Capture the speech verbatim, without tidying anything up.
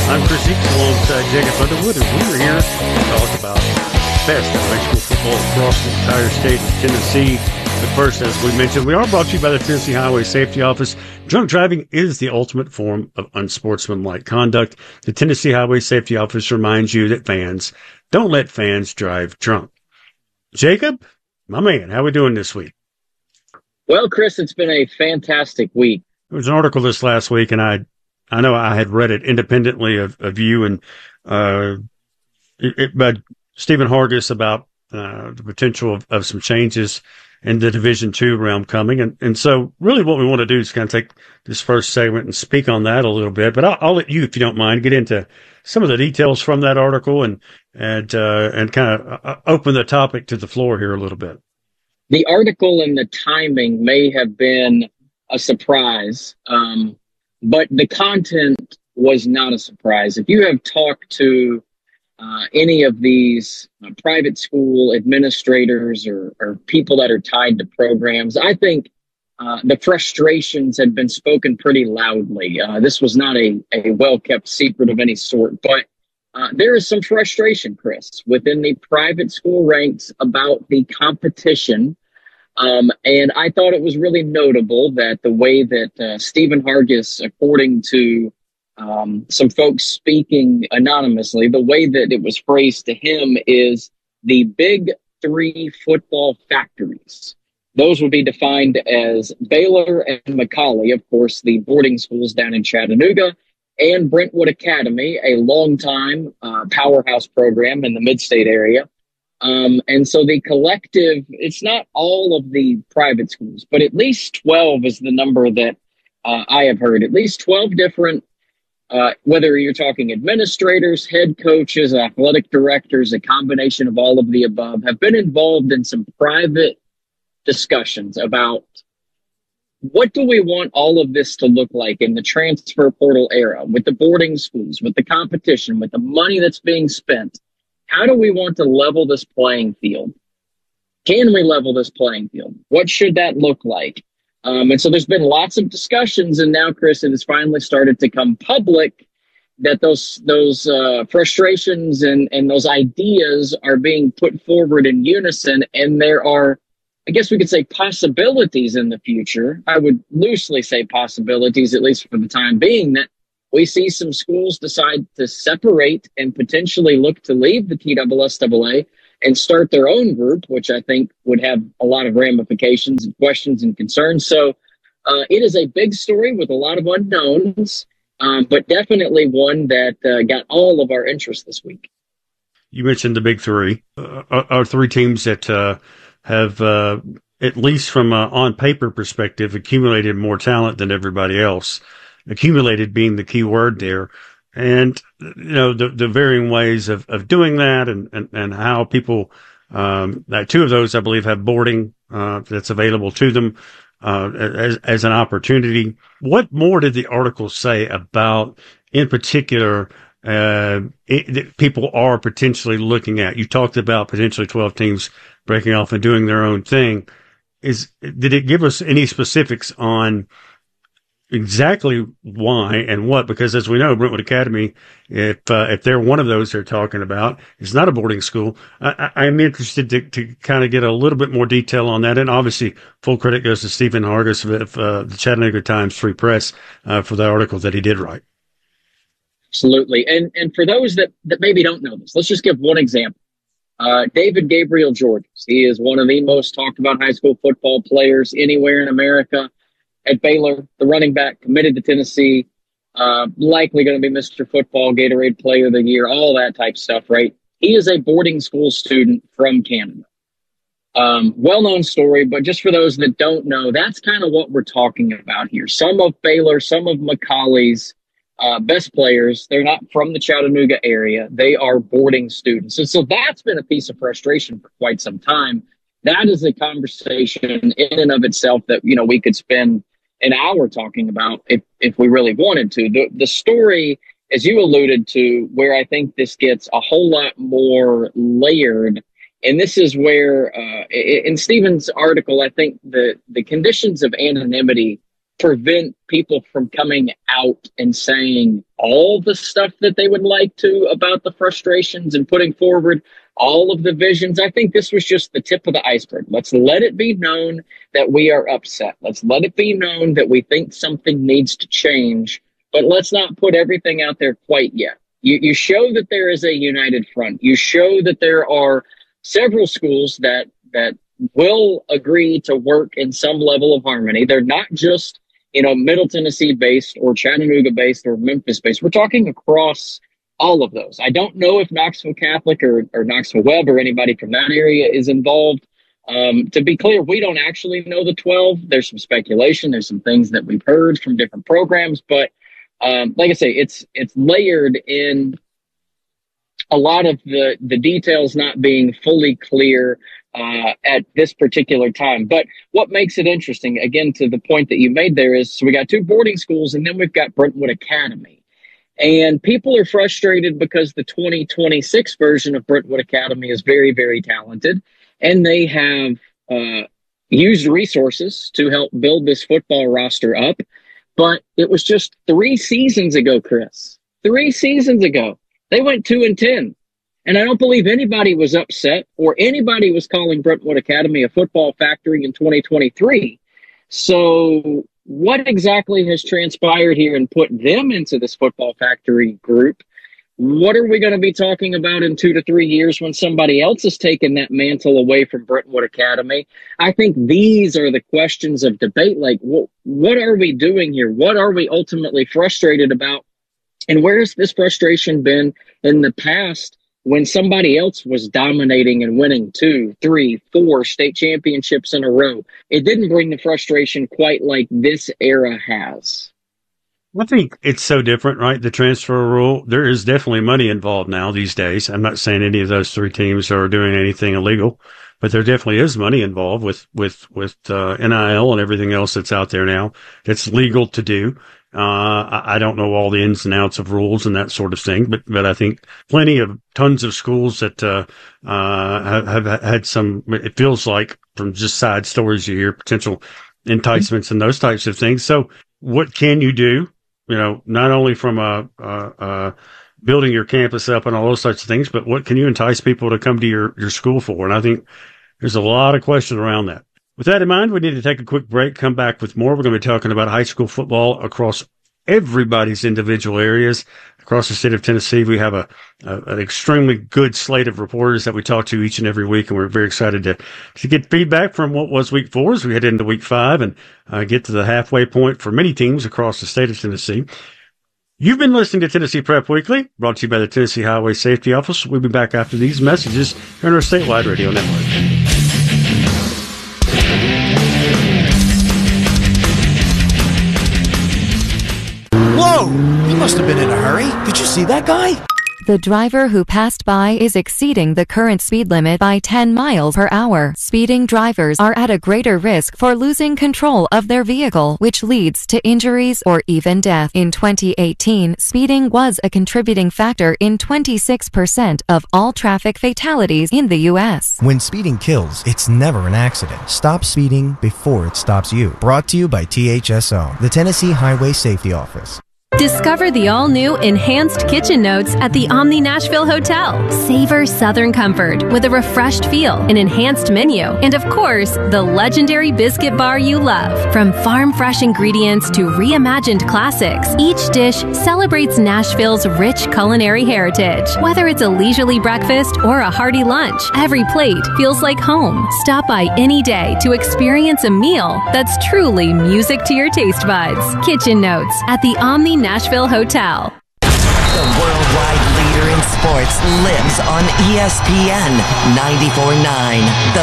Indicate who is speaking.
Speaker 1: I'm Chris Eakes alongside Jacob Underwood, and we're here to talk about the best of high school football across the entire state of Tennessee. But first, as we mentioned, we are brought to you by the Tennessee Highway Safety Office. Drunk driving is the ultimate form of unsportsmanlike conduct. The Tennessee Highway Safety Office reminds you that fans don't let fans drive drunk. Jacob, my man, how we doing this week?
Speaker 2: Well, Chris, it's been a fantastic week.
Speaker 1: There was an article this last week, and I I know I had read it independently of, of you and uh, it, it, but Stephen Hargis about uh, the potential of, of some changes in the Division Two realm coming. And, and so really what we want to do is kind of take this first segment and speak on that a little bit. But I'll, I'll let you, if you don't mind, get into some of the details from that article and and uh, and kind of open the topic to the floor here a little bit.
Speaker 2: The article and the timing may have been a surprise. Um, But the content was not a surprise. If you have talked to uh, any of these uh, private school administrators or, or people that are tied to programs, I think uh, the frustrations had been spoken pretty loudly. Uh, this was not a, a well-kept secret of any sort, but uh, there is some frustration, Chris, within the private school ranks about the competition. Um, and I thought it was really notable that the way that uh, Stephen Hargis, according to um, some folks speaking anonymously, the way that it was phrased to him is the big three football factories. Those would be defined as Baylor and McCallie, of course, the boarding schools down in Chattanooga, and Brentwood Academy, a longtime uh, powerhouse program in the mid-state area. Um, and so the collective, it's not all of the private schools, but at least twelve is the number that uh, I have heard. At least twelve different, uh, whether you're talking administrators, head coaches, athletic directors, a combination of all of the above, have been involved in some private discussions about what do we want all of this to look like in the transfer portal era, with the boarding schools, with the competition, with the money that's being spent. How do we want to level this playing field? Can we level this playing field? What should that look like? Um, and so there's been lots of discussions, and now, Chris, it has finally started to come public that those those uh, frustrations and, and those ideas are being put forward in unison, and there are, I guess we could say, possibilities in the future. I would loosely say possibilities, at least for the time being, that we see some schools decide to separate and potentially look to leave the T S S A A and start their own group, which I think would have a lot of ramifications and questions and concerns. So uh, it is a big story with a lot of unknowns, um, but definitely one that uh, got all of our interest this week.
Speaker 1: You mentioned the big three, uh, are three teams that uh, have, uh, at least from an on-paper perspective, accumulated more talent than everybody else. Accumulated being the key word there. And, you know, the, the varying ways of, of doing that and, and, and how people, um, that two of those, I believe, have boarding, uh, that's available to them, uh, as, as an opportunity. What more did the article say about, in particular, uh, it, that people are potentially looking at? You talked about potentially twelve teams breaking off and doing their own thing. Is, did it give us any specifics on exactly why and what? Because as we know, Brentwood Academy, if uh, if they're one of those they're talking about, it's not a boarding school. I, I, I'm interested to, to kind of get a little bit more detail on that. And obviously, full credit goes to Stephen Hargis of uh, the Chattanooga Times Free Press uh, for the article that he did write.
Speaker 2: Absolutely. And and for those that, that maybe don't know this, let's just give one example. Uh, David Gabriel Georges. He is one of the most talked about high school football players anywhere in America. At Baylor, the running back, committed to Tennessee, uh, likely going to be Mister Football, Gatorade Player of the Year, all that type of stuff, right? He is a boarding school student from Canada. Um, well-known story, but just for those that don't know, that's kind of what we're talking about here. Some of Baylor, some of McCallie's uh, best players, they're not from the Chattanooga area. They are boarding students. And so that's been a piece of frustration for quite some time. That is a conversation in and of itself that, you know, we could spend an hour talking about if, if we really wanted to. The, the story, as you alluded to, where I think this gets a whole lot more layered, and this is where, uh, in Stephen's article, I think the, the conditions of anonymity prevent people from coming out and saying all the stuff that they would like to about the frustrations and putting forward all of the visions. I think this was just the tip of the iceberg. Let's let it be known that we are upset. Let's let it be known that we think something needs to change, but let's not put everything out there quite yet. You, you show that there is a united front. You show that there are several schools that that will agree to work in some level of harmony. They're not just, you know, Middle Tennessee based or Chattanooga based or Memphis based. We're talking across all of those. I don't know if Knoxville Catholic or, or Knoxville Webb or anybody from that area is involved. Um, to be clear, we don't actually know the twelve. There's some speculation. There's some things that we've heard from different programs. But um, like I say, it's it's layered in a lot of the, the details not being fully clear uh, at this particular time. But what makes it interesting, again, to the point that you made there, is so we got two boarding schools and then we've got Brentwood Academy. And people are frustrated because the twenty twenty-six version of Brentwood Academy is very, very talented. And they have uh, used resources to help build this football roster up. But it was just three seasons ago, Chris. Three seasons ago. They went two and ten. And I don't believe anybody was upset or anybody was calling Brentwood Academy a football factory in twenty twenty-three. So what exactly has transpired here and put them into this football factory group? What are we going to be talking about in two to three years when somebody else has taken that mantle away from Brentwood Academy? I think these are the questions of debate. Like, what, what are we doing here? What are we ultimately frustrated about? And where's this frustration been in the past when somebody else was dominating and winning two, three, four state championships in a row? It didn't bring the frustration quite like this era has.
Speaker 1: I think it's so different, right? The transfer rule, there is definitely money involved now these days. I'm not saying any of those three teams are doing anything illegal, but there definitely is money involved with, with, with, uh, N I L and everything else that's out there now that's legal to do. Uh, I, I don't know all the ins and outs of rules and that sort of thing, but, but I think plenty of tons of schools that, uh, uh, have, have had some, it feels like from just side stories you hear, potential enticements and those types of things. So what can you do? You know, not only from uh, uh, uh, building your campus up and all those sorts of things, but what can you entice people to come to your, your school for? And I think there's a lot of questions around that. With that in mind, we need to take a quick break, come back with more. We're going to be talking about high school football across everybody's individual areas. Across the state of Tennessee, we have a, a an extremely good slate of reporters that we talk to each and every week, and we're very excited to, to get feedback from what was week four as we head into week five and uh, get to the halfway point for many teams across the state of Tennessee. You've been listening to Tennessee Prep Weekly, brought to you by the Tennessee Highway Safety Office. We'll be back after these messages here on our statewide radio network.
Speaker 3: Whoa! He must have been in a hurry. Did you see that guy?
Speaker 4: The driver who passed by is exceeding the current speed limit by ten miles per hour. Speeding drivers are at a greater risk for losing control of their vehicle, which leads to injuries or even death. In twenty eighteen, speeding was a contributing factor in twenty-six percent of all traffic fatalities in the U S.
Speaker 3: When speeding kills, it's never an accident. Stop speeding before it stops you. Brought to you by T H S O, the Tennessee Highway Safety Office.
Speaker 5: Discover the all-new Enhanced Kitchen Notes at the Omni Nashville Hotel. Savor Southern comfort with a refreshed feel, an enhanced menu, and of course, the legendary biscuit bar you love. From farm-fresh ingredients to reimagined classics, each dish celebrates Nashville's rich culinary heritage. Whether it's a leisurely breakfast or a hearty lunch, every plate feels like home. Stop by any day to experience a meal that's truly music to your taste buds. Kitchen Notes at the Omni Nashville Hotel.
Speaker 6: The worldwide leader in sports lives on E S P N ninety-four point nine.